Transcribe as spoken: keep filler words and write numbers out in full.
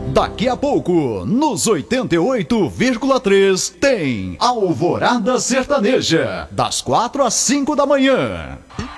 Daqui a pouco, nos oitenta e oito vírgula três, tem Alvorada Sertaneja, das quatro às cinco da manhã.